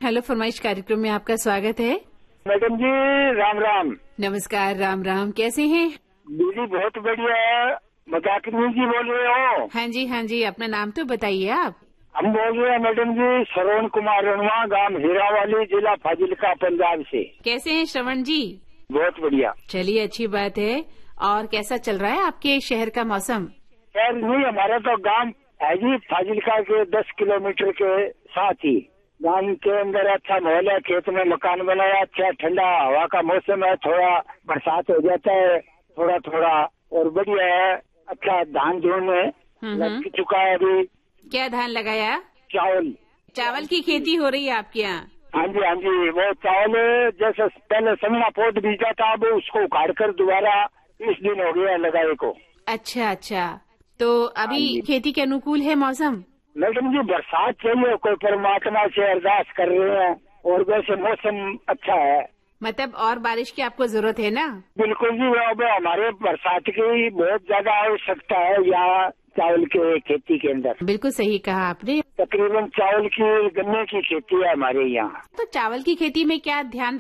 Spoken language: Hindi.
हेलो फरमाइश कार्यक्रम में आपका स्वागत है। मैडम जी राम राम। नमस्कार, राम राम। कैसे हैं? दीदी बहुत बढ़िया है। मजाकिनी जी बोल रहे हो? हाँ जी, अपना नाम तो बताइए आप। हम बोल रहे हैं मैडम जी श्रवण कुमार रणवा, गांव हीरावाली, जिला फाजिलका, पंजाब से। कैसे हैं श्रवण जी? बहुत बढ़िया। चलिए, अच्छी बात है। और कैसा चल रहा है आपके शहर का मौसम? खैर नहीं, हमारा तो गांव है जी फाजिलका के 10 किलोमीटर के साथ ही। गांव के अंदर अच्छा माहौल है, खेत में मकान बनाया, अच्छा ठंडा हवा का मौसम है, थोड़ा बरसात हो जाता है थोड़ा थोड़ा, और बढ़िया है। अच्छा धान में लग चुका है अभी। क्या धान लगाया? चावल की खेती हो रही है आपके यहाँ? हाँ जी, वो चावल जैसे पहले समना पोट बीजा था, अब उसको उखाड़ कर दोबारा 30 दिन हो गया लगाए को। अच्छा, तो अभी खेती के अनुकूल है मौसम? मैडम जी बरसात चाहिए, कोई परमात्मा से अरदास कर रहे हैं, और वैसे मौसम अच्छा है। मतलब और बारिश की आपको जरूरत है ना? बिल्कुल जी, अब हमारे बरसात की बहुत ज्यादा आवश्यकता है यहाँ चावल के खेती के अंदर। बिल्कुल सही कहा आपने। तकरीबन चावल की, गन्ने की खेती है हमारे यहाँ। तो चावल की खेती में क्या ध्यान